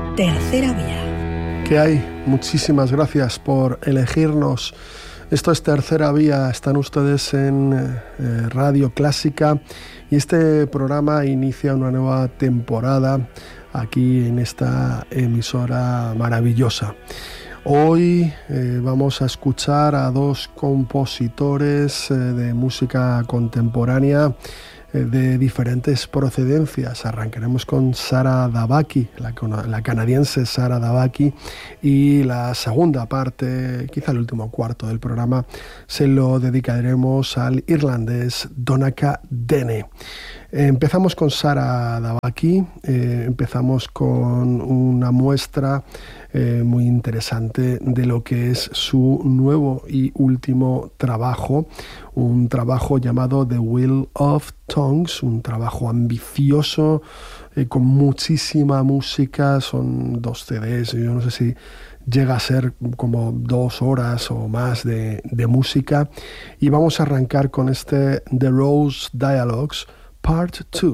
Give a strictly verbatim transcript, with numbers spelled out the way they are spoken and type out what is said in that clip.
Tercera Vía. ¿Qué hay? Muchísimas gracias por elegirnos. Esto es Tercera Vía, están ustedes en eh, Radio Clásica y este programa inicia una nueva temporada aquí en esta emisora maravillosa. Hoy eh, vamos a escuchar a dos compositores eh, de música contemporánea eh, de diferentes procedencias. Arrancaremos con Sara Dabaki, la, la canadiense Sara Dabaki, y la segunda parte, quizá el último cuarto del programa, se lo dedicaremos al irlandés Donnacha Dene. Empezamos con Sara Dabaki, eh, empezamos con una muestra eh, muy interesante de lo que es su nuevo y último trabajo, un trabajo llamado The Wheel of Tongues, un trabajo ambicioso, eh, con muchísima música, son dos C Ds, yo no sé si llega a ser como dos horas o más de, de música, y vamos a arrancar con este The Rose Dialogues Part two.